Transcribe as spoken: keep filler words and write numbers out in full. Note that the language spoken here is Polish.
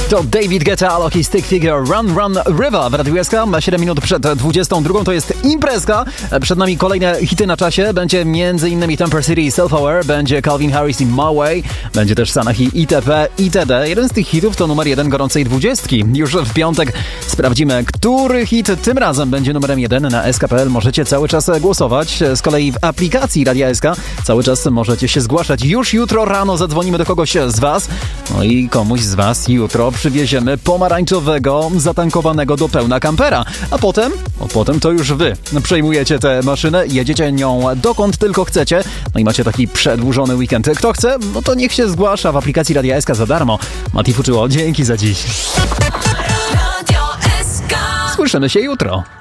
To David Guetta, Loki Stick Figure, Run Run River w Radiu S K. siedem minut przed dwudziestą drugą to jest imprezka. Przed nami kolejne hity na czasie. Będzie m.in. Temper City i Self Aware, będzie Calvin Harris i My Way, będzie też Sanahi itp. itd. Jeden z tych hitów to numer jeden gorącej dwudziestki. Już w piątek sprawdzimy, który hit tym razem będzie numerem jeden na S K kropka P L. Możecie cały czas głosować. Z kolei w aplikacji Radia S K cały czas możecie się zgłaszać. Już jutro rano zadzwonimy do kogoś z was. No i komuś z was jutro przywieziemy pomarańczowego, zatankowanego do pełna kampera. A potem, no potem to już wy przejmujecie tę maszynę, jedziecie nią dokąd tylko chcecie. No i macie taki przedłużony weekend. Kto chce, no to niech się zgłasza w aplikacji Radia S K za darmo. Mati Fuczyło, dzięki za dziś. Słyszymy się jutro.